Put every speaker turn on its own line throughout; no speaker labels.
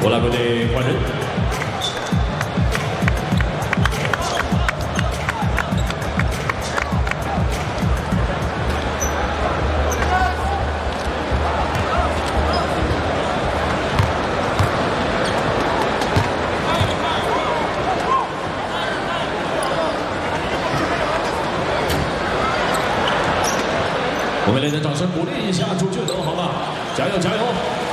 我来为你换人。我们来点掌声鼓励一下朱俊龙，好吗？加油加油！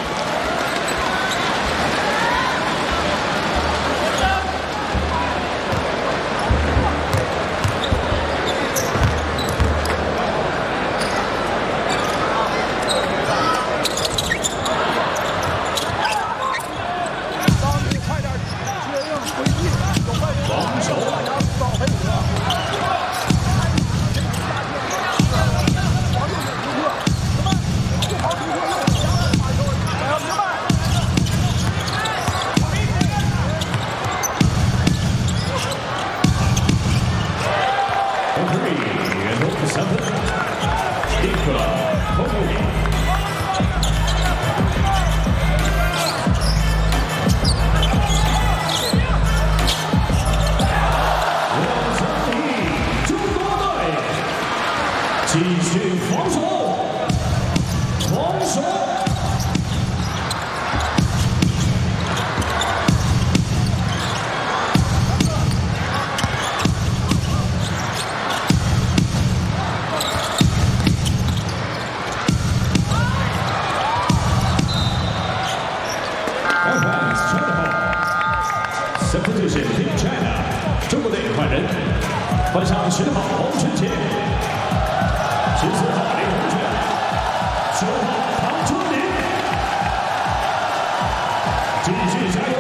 继续防守，防守。Substitution Team China， 中国队换人，换上10号王晨杰。 14号李洪权，9号唐春林，继续加油！